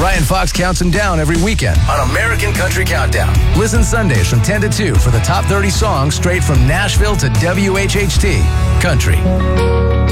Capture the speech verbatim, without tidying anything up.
Ryan Fox counts them down every weekend on American Country Countdown. Listen Sundays from ten to two for the top thirty songs straight from Nashville to W H H T Country.